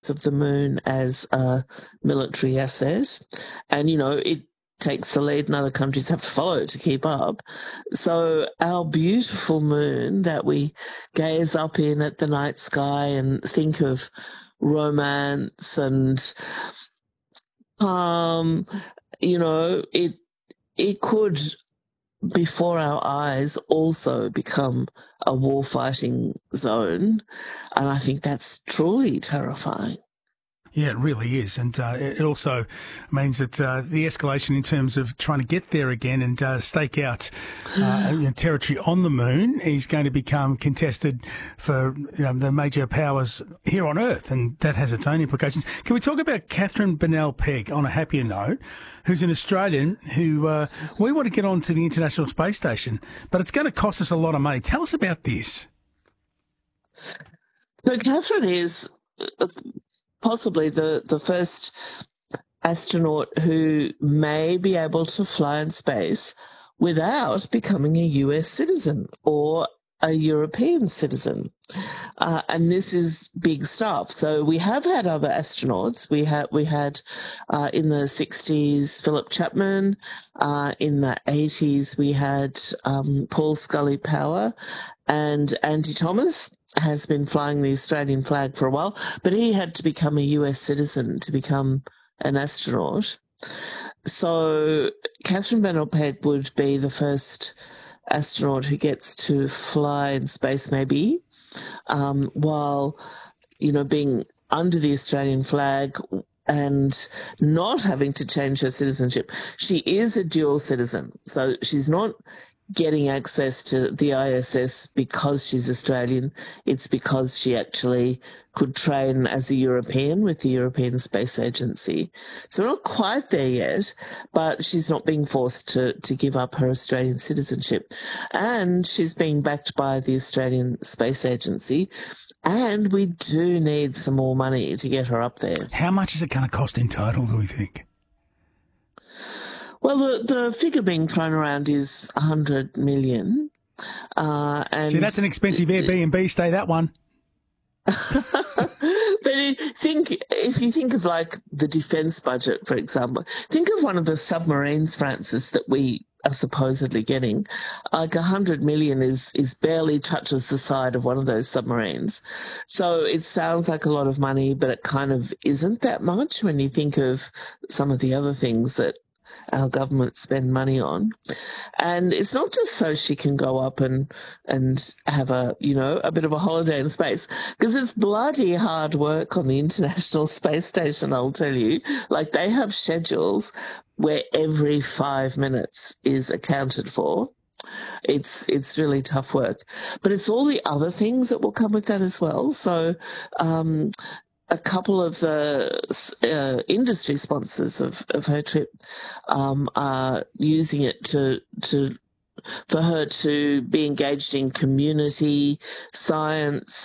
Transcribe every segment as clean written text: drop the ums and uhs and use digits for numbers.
of the moon as a military asset. And, it takes the lead and other countries have to follow to keep up. So our beautiful moon that we gaze up in at the night sky and think of romance and it could, before our eyes, also become a war-fighting zone. And I think that's truly terrifying. Yeah, it really is. And it also means that the escalation in terms of trying to get there again and stake out territory on the moon is going to become contested for the major powers here on Earth, and that has its own implications. Can we talk about Catherine Bennell-Pegg on a happier note, who's an Australian who we want to get onto the International Space Station, but it's going to cost us a lot of money. Tell us about this. So Catherine is possibly the first astronaut who may be able to fly in space without becoming a US citizen or a European citizen. And this is big stuff. So we have had other astronauts. We had in the 60s, Philip Chapman. In the 80s, we had Paul Scully-Power, and Andy Thomas has been flying the Australian flag for a while, but he had to become a US citizen to become an astronaut. So Catherine Bennell-Pegg would be the first astronaut who gets to fly in space, maybe, while, being under the Australian flag and not having to change her citizenship. She is a dual citizen, so she's not getting access to the ISS because she's Australian. It's because she actually could train as a European with the European Space Agency. So we're not quite there yet, but she's not being forced to give up her Australian citizenship. And she's being backed by the Australian Space Agency. And we do need some more money to get her up there. How much is it going to cost in total, do we think? Well, the figure being thrown around is 100 million. And see, that's an expensive Airbnb stay, that one. But if you think of like the defence budget, for example, think of one of the submarines, Francis, that we are supposedly getting. Like 100 million is barely touches the side of one of those submarines. So it sounds like a lot of money, but it kind of isn't that much when you think of some of the other things that our government spend money on. And it's not just so she can go up and have a bit of a holiday in space, because it's bloody hard work on the International Space Station, I'll tell you. Like, they have schedules where every 5 minutes is accounted for. It's really tough work. But it's all the other things that will come with that as well. So a couple of the industry sponsors of her trip are using it for her to be engaged in community science,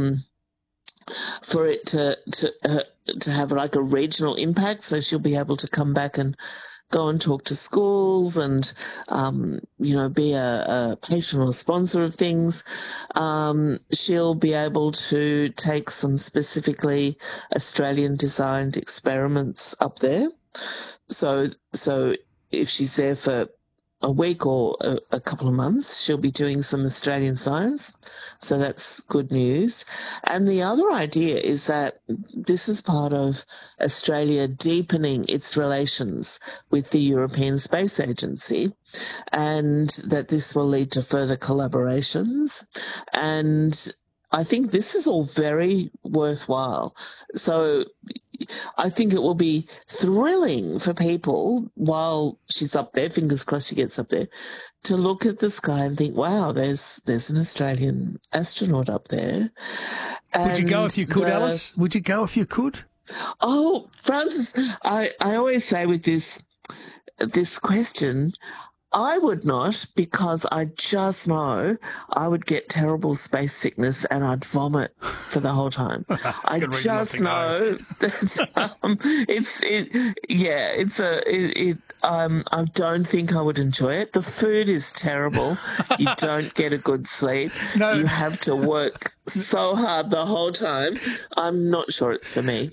for it to have like a regional impact. So she'll be able to come back and go and talk to schools and, be a patron or sponsor of things. She'll be able to take some specifically Australian-designed experiments up there. So if she's there for a week or a couple of months, she'll be doing some Australian science. So that's good news. And the other idea is that this is part of Australia deepening its relations with the European Space Agency, and that this will lead to further collaborations. And I think this is all very worthwhile. So I think it will be thrilling for people while she's up there, fingers crossed she gets up there, to look at the sky and think, wow, there's an Australian astronaut up there. Would you go if you could, Alice? Would you go if you could? Oh, Francis, I always say with this question, I would not, because I just know I would get terrible space sickness and I'd vomit for the whole time. I just know that I don't think I would enjoy it. The food is terrible. You don't get a good sleep. No. You have to work so hard the whole time. I'm not sure it's for me.